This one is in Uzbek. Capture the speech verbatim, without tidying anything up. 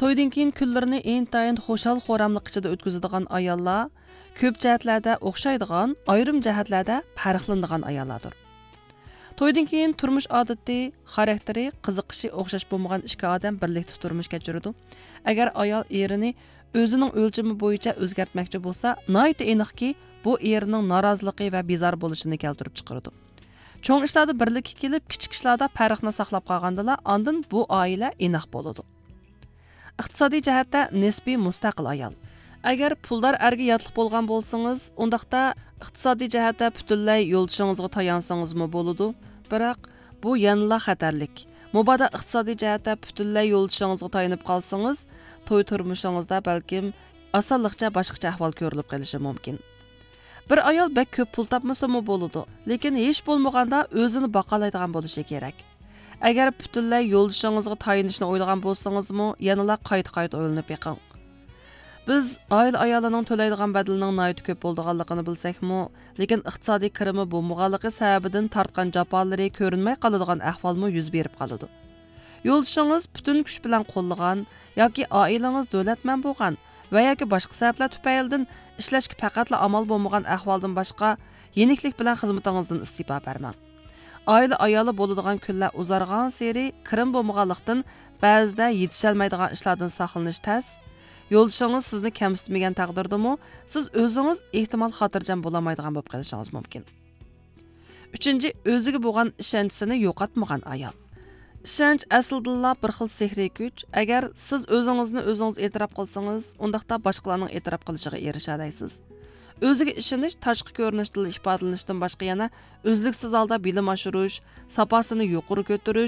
To'ydan keyin kunlarini intayin xo'shal xo'ramliq ichida o'tkazadigan ayollar ko'p jihatlarda o'xshaydigan, ayrim jihatlarda farqlanadigan ayollardir. To'ydan keyin turmush odati, xarakteri, qiziqishi o'xshash bo'lmagan ikki odam birlikda turmush kechiradi. Agar ayol erini o'zining o'lchami bo'yicha o'zgartmoqchi bo'lsa, nihoyat aniqki, bu erining noroziligi va bezor bo'lishini keltirib chiqaradi. Cho'ng ishlarda birlikka kelib, kichik ishlarda farqni saqlab qolgandilar, ondan bu oila aniq bo'ladi. Iqtisodiy jihatda nisbiy mustaqil ayol. Agar puldor erga yotliq bo'lgan bo'lsangiz, undaqda iqtisodiy jihatda butunlay yo'ldoshingizga tayansangizmi bo'ladi. Biroq bu yanada xatarlik. Mubada iqtisodiy jihatda butunlay yo'ldoshingizga tayanib qolsangiz, to'y turmushingizda balkim osonlikcha boshqacha ahvol ko'rilib qolishi mumkin. Bir ayol bek ko'p pul topmasa-mu bo'ladi, lekin hech bo'lmaganda o'zini boqalaydigan bo'lishi kerak. Agar butunlay yo'ldoshingizga tayanishni o'ylagan bo'lsangiz-mu, yanada qayta-qayta o'ylanib yiqing. Biz oila ayolining to'laydigan badalining nihoyat ko'p bo'lganligini bilsak-mu, lekin iqtisodiy kirimi bo'lmaganligi sababidan tortgan jafolari ko'rinmay qoladigan ahvolmi yuz berib qoladi. Yo'ldoshingiz butun kuch bilan qo'llagan yoki oilangiz davlatman bo'lgan va yoki boshqa sabablar tufaylidan ishlashga faqatla amal bo'lmagan ahvoldan boshqa yeniklik bilan xizmatingizdan istifa bermang. Oila ayoli bo'ladigan kunlar uzargan seri kirim bo'lmaganlikdan ba'zida yetishalmaydigan ishlardan saqlanish tas. Yo'ldoshingiz sizni kamsitmagan taqdirdami, siz o'zingiz ehtimol xotirjam bo'lamaydigan bo'lib qolishingiz mumkin. Uchinchi, o'ziga bo'lgan ishonchisini yo'qotmagan ayol. Ishonch aslida bir xil sehriy kuch. Agar siz o'zingizni o'zingiz e'tirof qilsangiz, undaqda boshqalarning e'tirof qilishiga erisha olasiz. O'ziga ishonish tashqi ko'rinishdan ifodalanishdan boshqa yana o'zliksiz holda bilim oshirish, safosini yuqori ko'tarish